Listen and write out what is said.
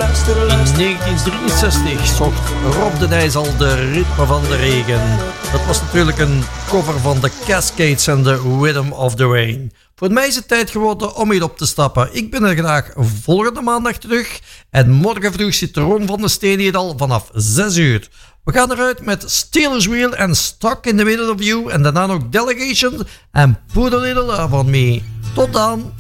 In 1963 zocht Rob de Nijs al de ritme van de regen. Dat was natuurlijk een cover van de Cascades en The Rhythm of the Rain. Voor mij is het tijd geworden om hier op te stappen. Ik ben er graag volgende maandag terug. En morgen vroeg zit Ron van der Steen hier al vanaf 6 uur. We gaan eruit met Steelers Wheel en Stuck in the Middle of You. En daarna nog Delegation en Put a Little Love on Me. Tot dan!